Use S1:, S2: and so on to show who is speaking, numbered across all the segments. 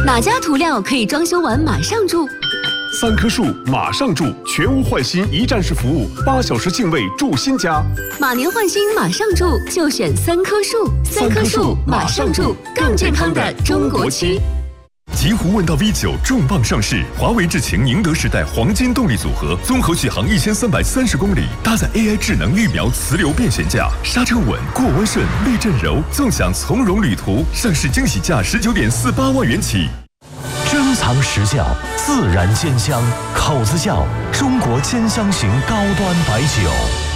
S1: 哪家涂料可以装修完马上住
S2: ？3棵树马上住，全屋换新一站式服务，8小时净位住新家。
S1: 马年换新马上住，就选3棵树。3棵树马上住，更健康的中国区。
S3: 极狐问道 V9 重磅上市，华为智擎宁德时代黄金动力组合，综合续航1330公里，搭载 AI 智能预瞄磁流变悬架，刹车稳，过弯顺，避震柔，纵享从容旅途。上市惊喜价19.48万元起。
S4: 珍藏实窖，自然鲜香，口子窖，中国兼香型高端白酒。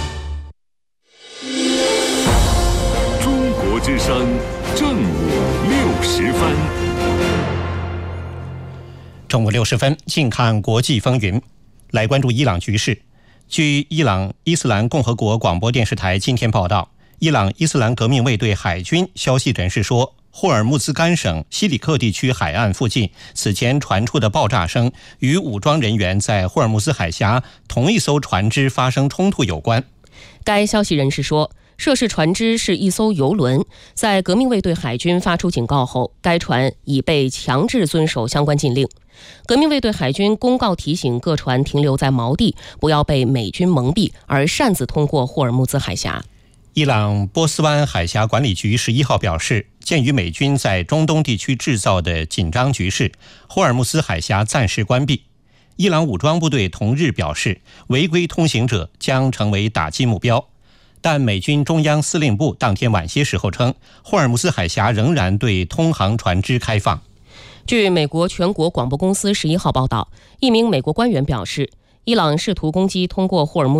S5: 中国之声正午60分。
S6: 正午60分，近看国际风云。来关注伊朗局势。据伊朗伊斯兰共和国广播电视台今天报道，伊朗伊斯兰革命卫队海军消息人士说，霍尔木兹干省西里克地区海岸附近此前传出的爆炸声与武装人员在霍尔木兹海峡同一艘船只发生冲突有关。
S7: 该消息人士说，涉事船只是一艘油轮，在革命卫队海军发出警告后，该船已被强制遵守相关禁令。革命卫队海军公告提醒各船停留在锚地，不要被美军蒙蔽而擅自通过霍尔木兹海峡。
S6: 伊朗波斯湾海峡管理局11号表示，鉴于美军在中东地区制造的紧张局势，霍尔木兹海峡暂时关闭。伊朗武装部队同日表示，违规通行者将成为打击目标。但美军中央司令部当天晚些时候称，霍尔木兹海峡仍然对通航船只开放。
S7: 据美国全国广播公司11号报道，一名美国官员表示，伊朗试图攻击通过霍尔木